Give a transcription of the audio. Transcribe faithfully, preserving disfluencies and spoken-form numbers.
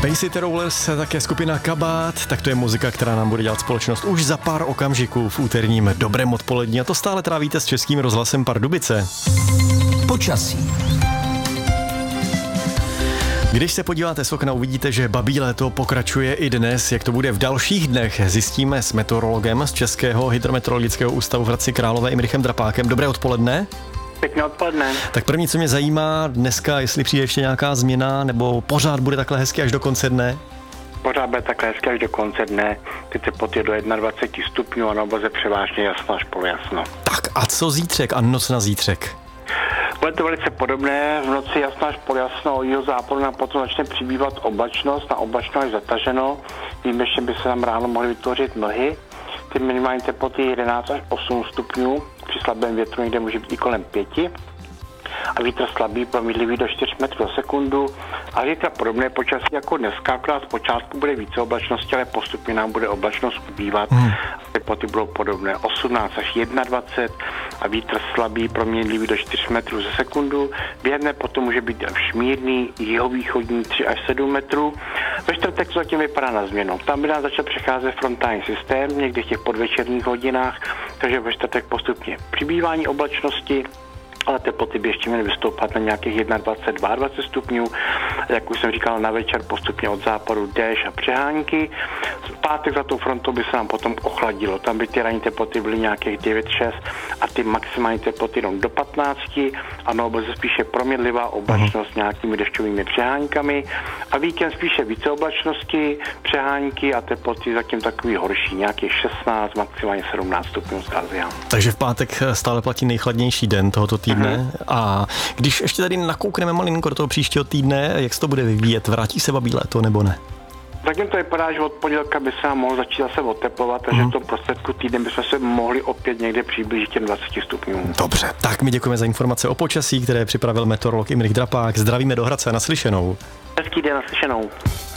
Bay City Rollers, také skupina Kabát, tak to je muzika, která nám bude dělat společnost už za pár okamžiků v úterním dobrém odpolední. A to stále trávíte s Českým rozhlasem Pardubice. Počasí. Když se podíváte z okna, uvidíte, že babí léto pokračuje i dnes. Jak to bude v dalších dnech, zjistíme s meteorologem z Českého hydrometeorologického ústavu v Hradci Králové Imrichem Drapákem. Dobré odpoledne. Pěkné odpoledne. Tak první, co mě zajímá dneska, jestli přijde ještě nějaká změna, nebo pořád bude takhle hezky až do konce dne? Pořád bude takhle hezky až do konce dne. Teď se potě do dvacet jedna stupňů a na oboze převážně jasno až polojasno. Tak a co zítřek a noc na zítřek? Bude to velice podobné, v noci jasno až poljasno, od jeho západu nám potom začne přibývat oblačnost, na oblačno až zataženo. Víme, že by se nám ráno mohly vytvořit mlhy. Ty minimální teploty jedenáct až osm stupňů, při slabém větru někde může být i kolem pěti. A vítr slabý, promídlivý do čtyři metrů za sekundu. A zítra podobné počasí jako dneska, akorát zpočátku bude více oblačnosti, ale postupně nám bude oblačnost ubývat. Hmm. Teploty budou podobné osmnáct až dvacet jedna a vítr slabý, proměnlivý do čtyři metrů za sekundu. Během dne potom může být až mírný, jihovýchodní tři až sedm metrů. Ve čtvrtek to zatím vypadá na změnu. Tam by nám začal přecházet frontální systém, někdy v těch podvečerních hodinách, takže ve čtvrtek postupně přibývání oblačnosti, ale teploty by ještě měly vystoupat na nějakých dvacet jedna, dvacet dva stupňů. Jak už jsem říkal, na večer postupně od západu déšť a přehánky. V pátek za tou frontou by se nám potom ochladilo. Tam by ty ranní teploty byly nějakých devět šest a ty maximální teploty jenom do patnácti a na oboze spíše proměnlivá oblačnost s nějakými dešťovými přehánkami a víkend spíše více oblačnosti, přehánky a teploty zatím takový horší, nějakých šestnáct, maximálně sedmnáct stupňů Celsia. Takže v pátek stále platí nejchladnější den tohoto týdne. Uh-huh. A když ještě tady nakoukneme malinko do toho příštího týdne, jak se to bude vyvíjet? Vrátí se babí léto nebo ne? Zatím to vypadá, že od pondělka by se nám mohlo začít zase oteplovat, takže uh-huh. v tom prostředku týden bychom se mohli opět někde přiblížit těm dvaceti stupňům. Dobře, tak my děkujeme za informace o počasí, které připravil meteorolog Imrich Drapák. Zdravíme do Hradce, naslyšenou. Hezký den, naslyšenou.